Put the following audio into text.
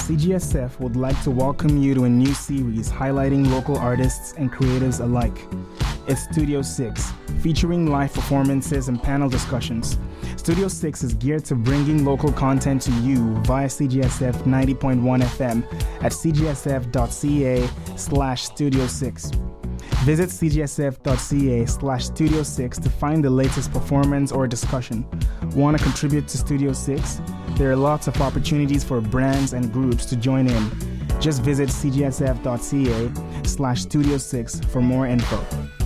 CGSF would like to welcome you to a new series highlighting local artists and creatives alike. It's Studio 6, featuring live performances and panel discussions. Studio 6 is geared to bringing local content to you via CGSF 90.1 FM at cgsf.ca/Studio 6. Visit cgsf.ca/Studio 6 to find the latest performance or discussion. Want to contribute to Studio 6? There are lots of opportunities for brands and groups to join in. Just visit cgsf.ca/Studio 6 for more info.